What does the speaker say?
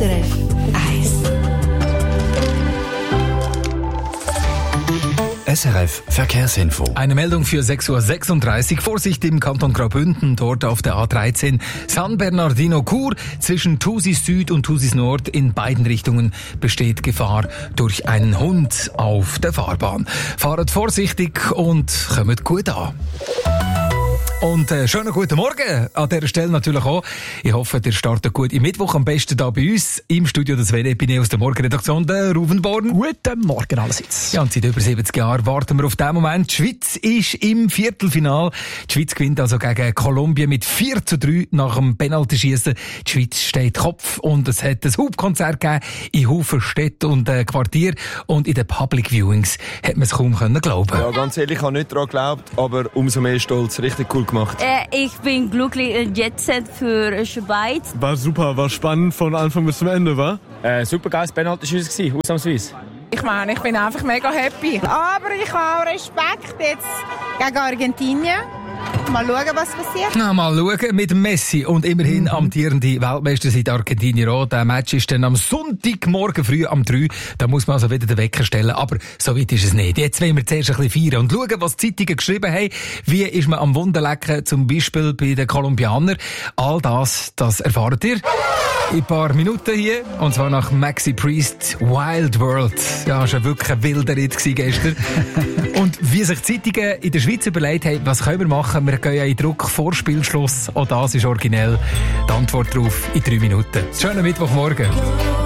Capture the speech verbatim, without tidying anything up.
S R F eins. S R F Verkehrsinfo. Eine Meldung für sechs Uhr sechsunddreißig. Vorsicht im Kanton Graubünden, dort auf der A dreizehn San Bernardino Chur. Zwischen Thusis Süd und Thusis Nord in beiden Richtungen besteht Gefahr durch einen Hund auf der Fahrbahn. Fahrt vorsichtig und kommt gut an. Und äh, schönen guten Morgen an dieser Stelle natürlich auch. Ich hoffe, ihr startet gut im Mittwoch, am besten da bei uns im Studio. Das wäre bin ich aus der Morgenredaktion, der Ruven Born. Guten Morgen allerseits. Ja, und seit über siebzig Jahren warten wir auf diesen Moment. Die Schweiz ist im Viertelfinal. Die Schweiz gewinnt also gegen Kolumbien mit vier zu drei nach dem Penaltyschiessen. Die Schweiz steht Kopf und es hat ein Hauptkonzert gegeben in Haufen Städten und äh, Quartier. Und in den Public Viewings hat man es kaum können glauben. Ja, ganz ehrlich, ich habe nicht daran geglaubt, aber umso mehr stolz. Richtig cool gemacht. Äh, ich bin glücklich in Jet Set für Schweiz. War super, war spannend von Anfang bis zum Ende, war? Äh, super geiles Penalty-Schuss, ausnahmsweise. Ich meine, ich bin einfach mega happy. Aber ich habe auch Respekt jetzt gegen Argentinien. Mal schauen, was passiert. Na, mal schauen mit Messi und immerhin amtierende Weltmeister seit Argentinien auch. Der Match ist dann am Sonntagmorgen früh um drei. Da muss man also wieder den Wecker stellen. Aber so weit ist es nicht. Jetzt wollen wir zuerst ein bisschen feiern und schauen, was die Zeitungen geschrieben haben. Wie ist man am Wunderlecken, zum Beispiel bei den Kolumbianern. All das, das erfahrt ihr in ein paar Minuten hier. Und zwar nach Maxi Priest Wild World. Ja, das war wirklich ein wilder Ritt gestern. Und wie sich die Zeitungen in der Schweiz überlegt haben, was können wir machen? Wir gehen ja in Druck vor Spielschluss. Auch das ist originell. Die Antwort darauf in drei Minuten. Schönen Mittwochmorgen.